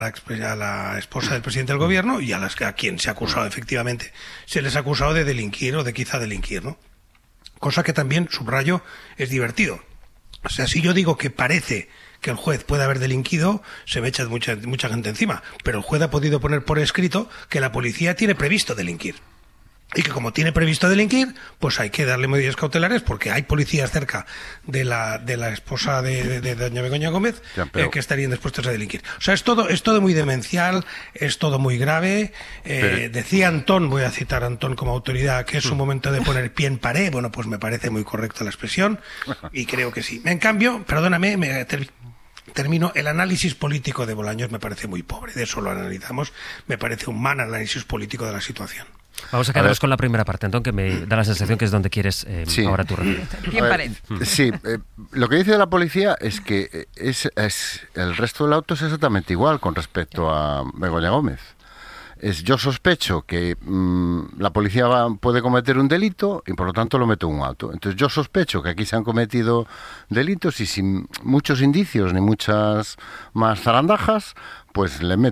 a la esposa del presidente del gobierno y a quien se ha acusado, efectivamente, se les ha acusado de delinquir o de quizá delinquir, ¿no? Cosa que también, subrayo, es divertido. O sea, si yo digo que parece que el juez puede haber delinquido, se me echa mucha gente encima, pero el juez ha podido poner por escrito que la policía tiene previsto delinquir. Y que como tiene previsto delinquir, pues hay que darle medidas cautelares porque hay policías cerca de la esposa de doña Begoña Gómez que estarían dispuestos a delinquir. O sea, es todo muy demencial, es todo muy grave. Decía Antón, voy a citar a Antón como autoridad, que es un momento de poner pie en pared. Bueno, pues me parece muy correcta la expresión y creo que sí. En cambio, perdóname, termino, el análisis político de Bolaños me parece muy pobre. De eso lo analizamos. Me parece un mal análisis político de la situación. Vamos a quedarnos con la primera parte, Antón, que me da la sensación que es donde quieres ahora tú referirte. Sí, lo que dice la policía es que el resto del auto es exactamente igual con respecto a Begoña Gómez. Yo sospecho que la policía puede cometer un delito y por lo tanto lo meto en un auto. Entonces yo sospecho que aquí se han cometido delitos y sin muchos indicios ni muchas más zarandajas, pues le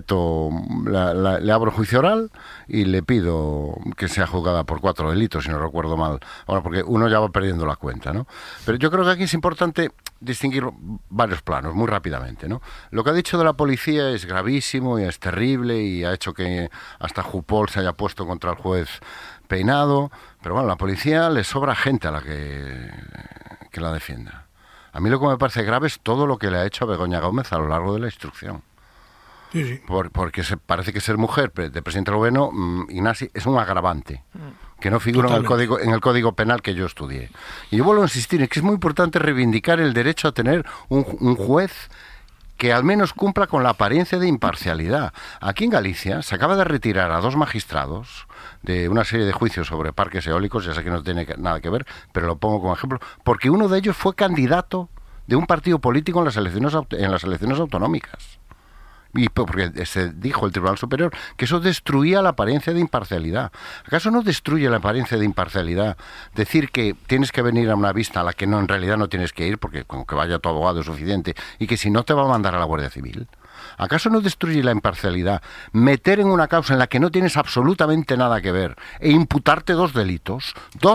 abro juicio oral y le pido que sea juzgada por 4 delitos, si no recuerdo mal. Ahora, porque uno ya va perdiendo la cuenta, ¿no? Pero yo creo que aquí es importante distinguir varios planos, muy rápidamente, ¿no? Lo que ha dicho de la policía es gravísimo y es terrible y ha hecho que hasta Jupol se haya puesto contra el juez Peinado, pero bueno, a la policía le sobra gente a la que la defienda. A mí lo que me parece grave es todo lo que le ha hecho a Begoña Gómez a lo largo de la instrucción. Sí. Porque parece que ser mujer de presidente del gobierno, Ignasi, es un agravante que no figura en el código penal que yo estudié. Y yo vuelvo a insistir en que es muy importante reivindicar el derecho a tener un juez que al menos cumpla con la apariencia de imparcialidad. Aquí en Galicia se acaba de retirar a 2 magistrados de una serie de juicios sobre parques eólicos, ya sé que no tiene nada que ver, pero lo pongo como ejemplo, porque uno de ellos fue candidato de un partido político en las elecciones autonómicas. Y porque se dijo el Tribunal Superior que eso destruía la apariencia de imparcialidad. ¿Acaso no destruye la apariencia de imparcialidad decir que tienes que venir a una vista a la que en realidad no tienes que ir, porque con que vaya tu abogado es suficiente, y que si no te va a mandar a la Guardia Civil? ¿Acaso no destruye la imparcialidad meter en una causa en la que no tienes absolutamente nada que ver e imputarte 2 delitos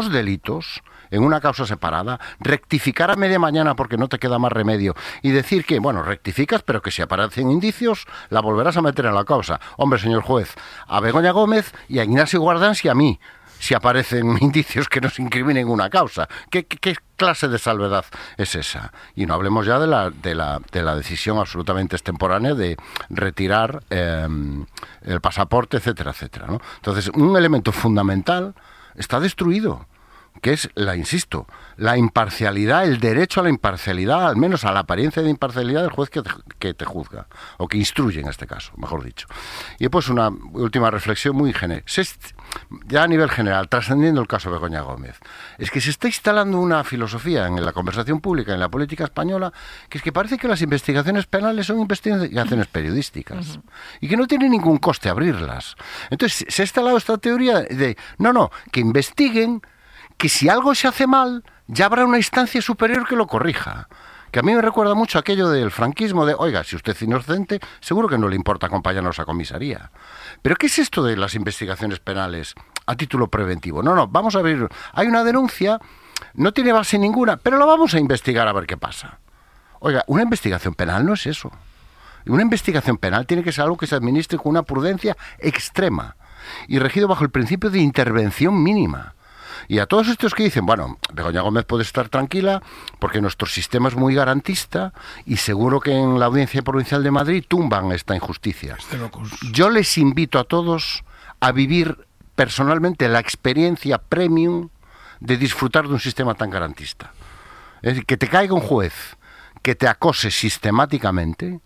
en una causa separada, rectificar a media mañana porque no te queda más remedio y decir que, bueno, rectificas, pero que si aparecen indicios la volverás a meter en la causa? Hombre, señor juez, a Begoña Gómez y a Ignacio Guardans y a mí, si aparecen indicios que nos incriminen una causa. ¿Qué clase de salvedad es esa? Y no hablemos ya de la decisión absolutamente extemporánea de retirar el pasaporte, etcétera, etcétera, ¿no? Entonces, un elemento fundamental está destruido, que es, insisto, la imparcialidad, el derecho a la imparcialidad, al menos a la apariencia de imparcialidad del juez que te juzga, o que instruye en este caso, mejor dicho. Y pues una última reflexión muy general, ya a nivel general, trascendiendo el caso de Begoña Gómez, es que se está instalando una filosofía en la conversación pública, en la política española, que es que parece que las investigaciones penales son investigaciones periodísticas, y que no tiene ningún coste abrirlas. Entonces se ha instalado esta teoría de, que investiguen, que si algo se hace mal, ya habrá una instancia superior que lo corrija. Que a mí me recuerda mucho aquello del franquismo de, oiga, si usted es inocente, seguro que no le importa acompañarnos a comisaría. ¿Pero qué es esto de las investigaciones penales a título preventivo? No, vamos a ver, hay una denuncia, no tiene base ninguna, pero la vamos a investigar a ver qué pasa. Oiga, una investigación penal no es eso. Una investigación penal tiene que ser algo que se administre con una prudencia extrema y regido bajo el principio de intervención mínima. Y a todos estos que dicen, bueno, Begoña Gómez puede estar tranquila porque nuestro sistema es muy garantista y seguro que en la Audiencia Provincial de Madrid tumban esta injusticia. Yo les invito a todos a vivir personalmente la experiencia premium de disfrutar de un sistema tan garantista. Es decir, que te caiga un juez que te acose sistemáticamente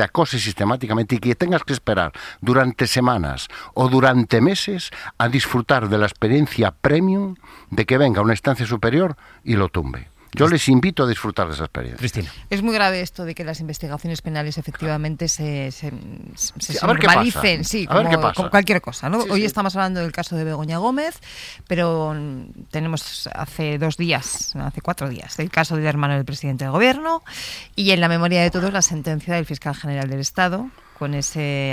y que tengas que esperar durante semanas o durante meses a disfrutar de la experiencia premium de que venga una instancia superior y lo tumbe. Yo les invito a disfrutar de esa experiencia. Cristina. Es muy grave esto de que las investigaciones penales efectivamente se normalicen, sí, como cualquier cosa, ¿no? Hoy estamos hablando del caso de Begoña Gómez, pero tenemos hace 4 días, el caso del hermano del presidente del gobierno, y en la memoria de todos la sentencia del fiscal general del Estado, con ese